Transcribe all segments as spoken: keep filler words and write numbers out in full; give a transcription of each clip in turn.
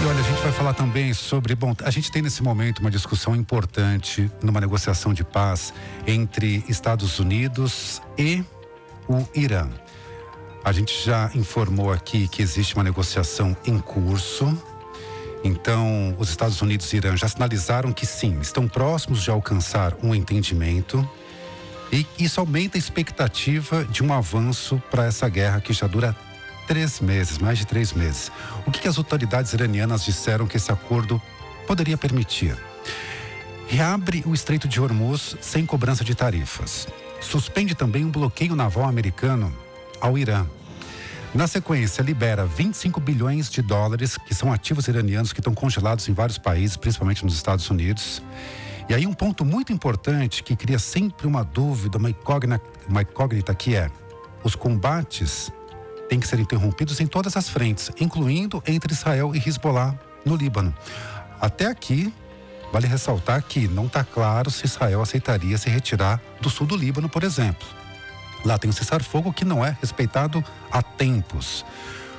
olha, a gente vai falar também sobre, bom, a gente tem nesse momento uma discussão importante numa negociação de paz entre Estados Unidos e o Irã. A gente já informou aqui que existe uma negociação em curso. Então, os Estados Unidos e Irã já sinalizaram que sim, estão próximos de alcançar um entendimento. E isso aumenta a expectativa de um avanço para essa guerra que já dura três meses, mais de três meses. O que, que as autoridades iranianas disseram que esse acordo poderia permitir? Reabre o Estreito de Hormuz sem cobrança de tarifas. Suspende também um bloqueio naval americano ao Irã. Na sequência, libera vinte e cinco bilhões de dólares, que são ativos iranianos que estão congelados em vários países, principalmente nos Estados Unidos. E aí um ponto muito importante que cria sempre uma dúvida, uma incógnita, uma incógnita que é: os combates têm que ser interrompidos em todas as frentes, incluindo entre Israel e Hezbollah no Líbano. Até aqui, vale ressaltar que não está claro se Israel aceitaria se retirar do sul do Líbano, por exemplo. Lá tem um cessar-fogo que não é respeitado há tempos.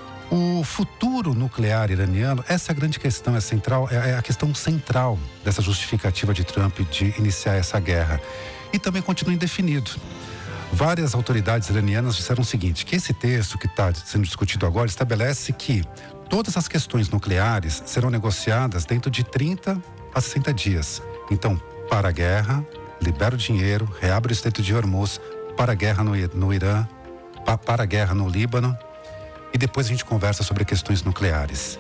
O futuro nuclear iraniano, essa é a grande questão, é central, é a questão central dessa justificativa de Trump de iniciar essa guerra. E também continua indefinido. Várias autoridades iranianas disseram o seguinte, que esse texto que está sendo discutido agora estabelece que todas as questões nucleares serão negociadas dentro de trinta a sessenta dias. Então, para a guerra, libera o dinheiro, reabre o Estreito de Hormuz, para a guerra no, no Irã, pa, para a guerra no Líbano, e depois a gente conversa sobre questões nucleares.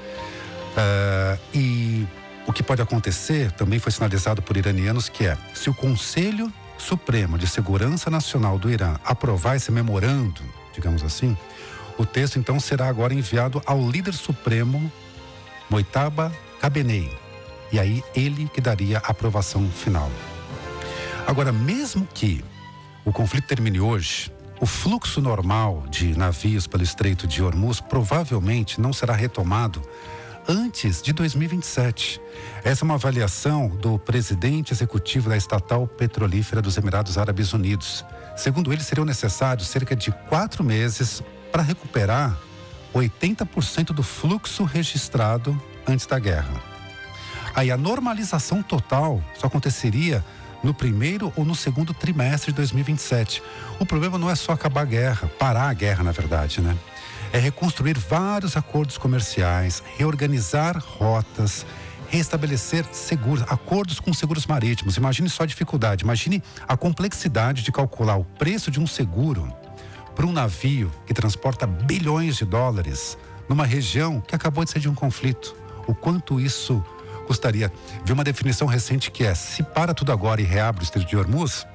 Uh, e o que pode acontecer, também foi sinalizado por iranianos, que é, se o Conselho Supremo de Segurança Nacional do Irã aprovar esse memorando, digamos assim, o texto então será agora enviado ao líder supremo, Mojtaba Khamenei. E aí ele que daria a aprovação final. Agora, mesmo que o conflito termine hoje, o fluxo normal de navios pelo Estreito de Hormuz provavelmente não será retomado antes de dois mil e vinte e sete. Essa é uma avaliação do presidente executivo da estatal petrolífera dos Emirados Árabes Unidos. Segundo ele, seriam necessários cerca de quatro meses para recuperar oitenta por cento do fluxo registrado antes da guerra. Aí a normalização total só aconteceria no primeiro ou no segundo trimestre de dois mil e vinte e sete. O problema não é só acabar a guerra, parar a guerra, na verdade, né? É reconstruir vários acordos comerciais, reorganizar rotas, restabelecer seguros, acordos com seguros marítimos. Imagine só a dificuldade, imagine a complexidade de calcular o preço de um seguro para um navio que transporta bilhões de dólares numa região que acabou de sair de um conflito. O quanto isso custaria? Vi uma definição recente que é: se para tudo agora e reabre o Estreito de Hormuz,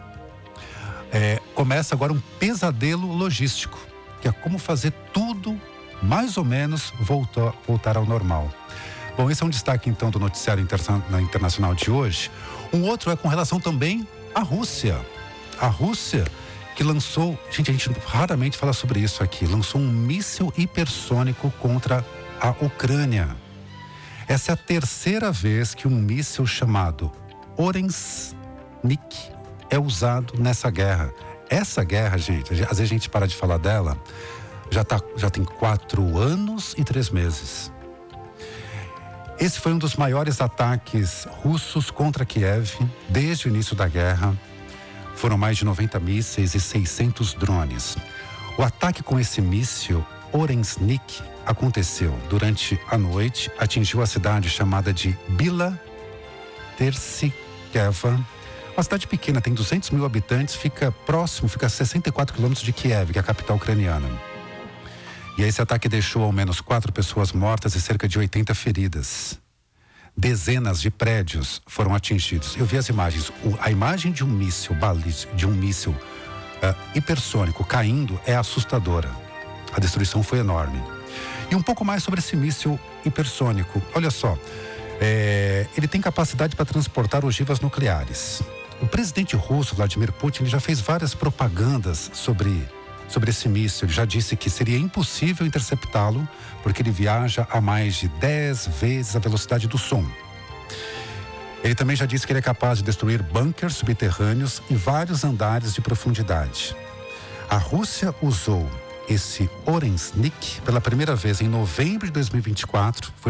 é, começa agora um pesadelo logístico, que é como fazer tudo mais ou menos voltar, voltar ao normal. Bom, esse é um destaque então do noticiário internacional de hoje. Um outro é com relação também à Rússia. A Rússia que lançou, gente, a gente raramente fala sobre isso aqui, lançou um míssil hipersônico contra a Ucrânia. Essa é a terceira vez que um míssil chamado Orens Nik é usado nessa guerra. Essa guerra, gente, às vezes a gente para de falar dela, já, tá, já tem quatro anos e três meses. Esse foi um dos maiores ataques russos contra Kiev desde o início da guerra. Foram mais de noventa mísseis e seiscentos drones. O ataque com esse míssil Orensnik aconteceu durante a noite, atingiu a cidade chamada de Bila Tersikeva. Uma cidade pequena, tem duzentos mil habitantes, fica próximo, fica a sessenta e quatro quilômetros de Kiev, que é a capital ucraniana. E esse ataque deixou ao menos quatro pessoas mortas e cerca de oitenta feridas. Dezenas de prédios foram atingidos. Eu vi as imagens. O, a imagem de um míssil, de um míssil uh, hipersônico caindo é assustadora. A destruição foi enorme. E um pouco mais sobre esse míssil hipersônico. Olha só, é, ele tem capacidade para transportar ogivas nucleares. O presidente russo, Vladimir Putin, ele já fez várias propagandas sobre, sobre esse míssil. Ele já disse que seria impossível interceptá-lo, porque ele viaja a mais de dez vezes a velocidade do som. Ele também já disse que ele é capaz de destruir bunkers subterrâneos e vários andares de profundidade. A Rússia usou esse Orensnik pela primeira vez em novembro de dois mil e vinte e quatro. Foi